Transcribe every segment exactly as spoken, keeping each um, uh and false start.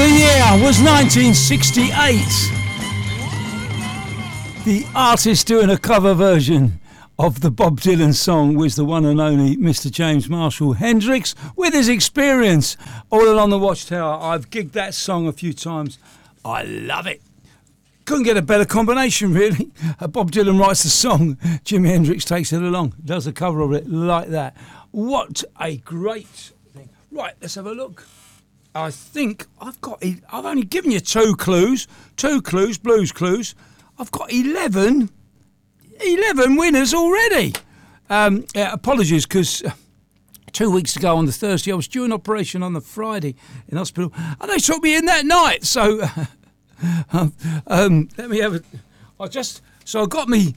The year was nineteen sixty-eight. The artist doing a cover version of the Bob Dylan song was the one and only Mister James Marshall Hendricks with his experience. All Along the Watchtower. I've gigged that song a few times. I love it. Couldn't get a better combination, really. Uh, Bob Dylan writes the song, Jimi Hendrix takes it along, does a cover of it like that. What a great thing. Right, let's have a look. I think I've got, I've only given you two clues, two clues, blues clues. I've got eleven, eleven winners already. Um, yeah, apologies, because two weeks ago on the Thursday, I was due an operation on the Friday in hospital, and they took me in that night. So, um, um, let me have a, I just, so I got me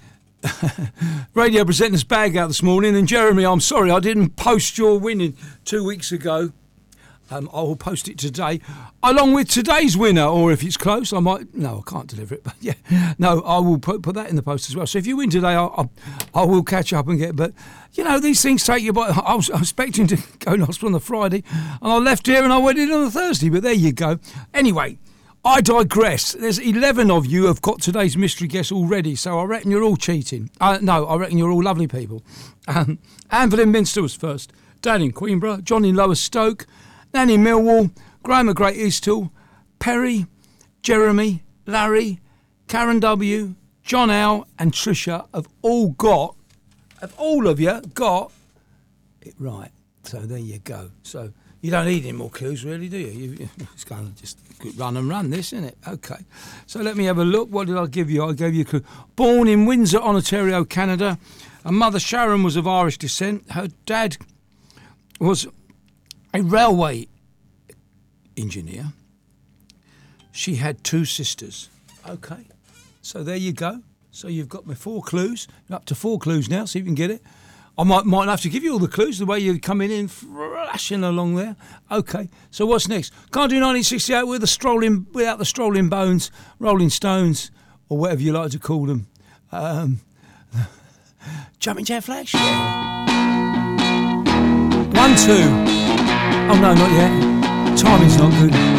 radio presenter's bag out this morning, and Jeremy, I'm sorry, I didn't post your winning two weeks ago. Um, I will post it today, along with today's winner, or if it's close, I might... No, I can't deliver it, but yeah. No, I will put, put that in the post as well. So if you win today, I, I, I will catch up and get... But, you know, these things take you by... I was, I was expecting to go to hospital on the Friday, and I left here and I went in on the Thursday, but there you go. Anyway, I digress. There's eleven of you have got today's mystery guest already, so I reckon you're all cheating. Uh, no, I reckon you're all lovely people. Um, Anne in Minster was first, Dan in Queenborough, John in Lower Stoke, Nanny in Millwall, Graham at Great Eastall, Perry, Jeremy, Larry, Karen W, John Al and Trisha have all got, have all of you got it right. So there you go. So you don't need any more clues really, do you? you it's going to just run and run this, isn't it? Okay. So let me have a look. What did I give you? I gave you a clue. Born in Windsor, Ontario, Canada. Her mother Sharon was of Irish descent. Her dad was a railway engineer. She had two sisters. Okay, so there you go. So you've got my four clues. You're up to four clues now, see if you can get it. I might might have to give you all the clues the way you're coming in, flashing along there. Okay, so what's next? Can't do nineteen sixty-eight with the strolling, without the Strolling Bones, Rolling Stones, or whatever you like to call them. Um, Jumping Jack Flash. Yeah. One, two. Oh no, not yet. Timing's not good.